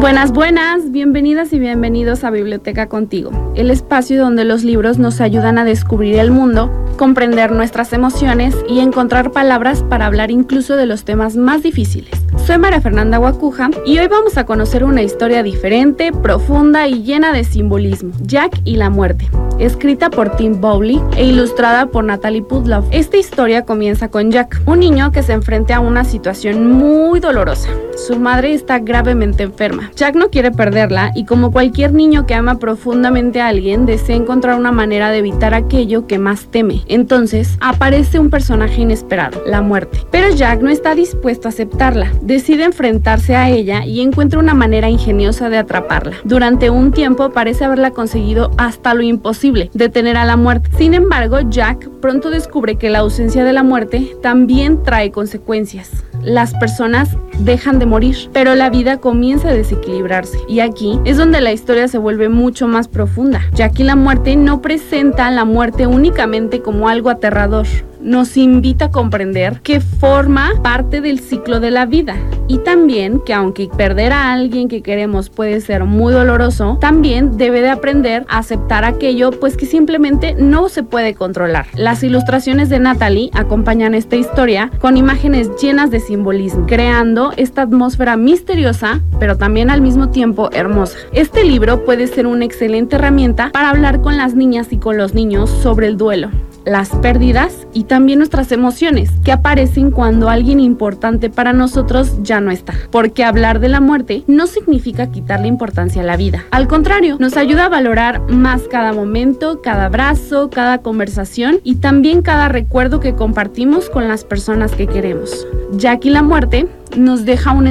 Buenas, buenas, bienvenidas y bienvenidos a Biblioteca Contigo, el espacio donde los libros nos ayudan a descubrir el mundo, comprender nuestras emociones y encontrar palabras para hablar incluso de los temas más difíciles. Soy María Fernanda Guacuja y hoy vamos a conocer una historia diferente, profunda y llena de simbolismo, Jack y la muerte, escrita por Tim Bowley e ilustrada por Natalie Pudlove. Esta historia comienza con Jack, un niño que se enfrenta a una situación muy dolorosa. Su madre está gravemente enferma. Jack no quiere perderla y, como cualquier niño que ama profundamente a alguien, desea encontrar una manera de evitar aquello que más teme. Entonces aparece un personaje inesperado, la muerte. Pero Jack no está dispuesto a aceptarla. Decide enfrentarse a ella y encuentra una manera ingeniosa de atraparla. Durante un tiempo parece haberla conseguido hasta lo imposible, detener a la muerte. Sin embargo, Jack pronto descubre que la ausencia de la muerte también trae consecuencias. Las personas dejan de morir, pero la vida comienza a desequilibrarse. Y aquí es donde la historia se vuelve mucho más profunda. Jack y la muerte no presenta la muerte únicamente como algo aterrador. Nos invita a comprender que forma parte del ciclo de la vida y también que aunque perder a alguien que queremos puede ser muy doloroso, también debe de aprender a aceptar aquello pues que simplemente no se puede controlar. Las ilustraciones de Natalie acompañan esta historia con imágenes llenas de simbolismo, creando esta atmósfera misteriosa pero también al mismo tiempo hermosa. Este libro puede ser una excelente herramienta para hablar con las niñas y con los niños sobre el duelo, las pérdidas y también nuestras emociones que aparecen cuando alguien importante para nosotros ya no está. Porque hablar de la muerte no significa quitarle importancia a la vida. Al contrario, nos ayuda a valorar más cada momento, cada abrazo, cada conversación y también cada recuerdo que compartimos con las personas que queremos. Jack y la muerte nos deja un